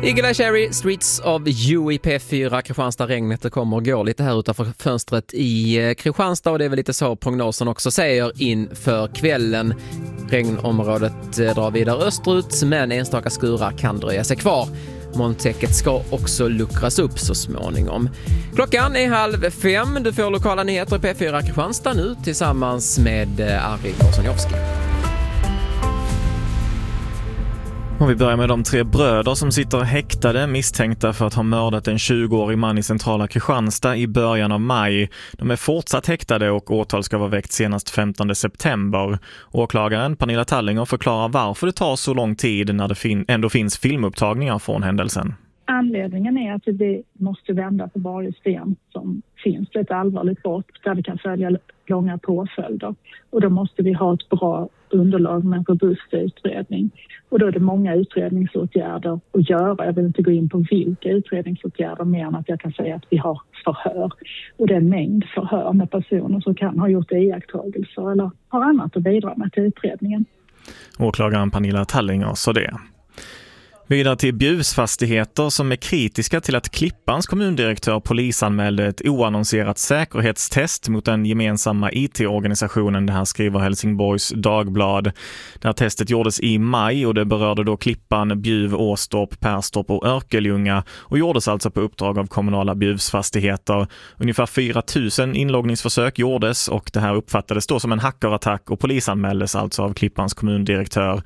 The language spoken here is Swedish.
Eagle-Eye Cherry, Streets of UIP4, Kristianstad. Regnet det kommer och går lite här utanför fönstret i Kristianstad, och det är väl lite så prognosen också säger inför kvällen. Regnområdet drar vidare österut, men enstaka skurar kan dröja sig kvar. Molntäcket ska också luckras upp så småningom. Klockan är 4:30. Du får lokala nyheter i P4 Kristianstad nu tillsammans med Ari Gorsonjovski. Och vi börjar med de 3 bröder som sitter häktade misstänkta för att ha mördat en 20-årig man i centrala Kristianstad i början av maj. De är fortsatt häktade och åtal ska vara väckt senast 15 september. Åklagaren Pernilla Tallinger förklarar varför det tar så lång tid när det ändå finns filmupptagningar från händelsen. Anledningen är att vi måste vända på varje sten som finns. Det är ett allvarligt brott där det kan följa långa påföljder. Och då måste vi ha ett bra underlag med en robust utredning. Och då är det många utredningsåtgärder att göra. Jag vill inte gå in på vilka utredningsåtgärder, mer än att jag kan säga att vi har förhör. Och det är en mängd förhör med personer som kan ha gjort iakttagelser eller har annat att bidra med till utredningen. Åklagaren Pernilla Tallinger sa det. Vidare till Bjuvsfastigheter som är kritiska till att Klippans kommundirektör polisanmälde ett oannonserat säkerhetstest mot den gemensamma IT-organisationen. Det här skriver Helsingborgs Dagblad. Det här testet gjordes i maj och det berörde då Klippan, Bjuv, Åstorp, Perstorp och Örkelljunga och gjordes alltså på uppdrag av kommunala Bjuvsfastigheter. Ungefär 4 000 inloggningsförsök gjordes och det här uppfattades då som en hackerattack och polisanmäldes alltså av Klippans kommundirektör.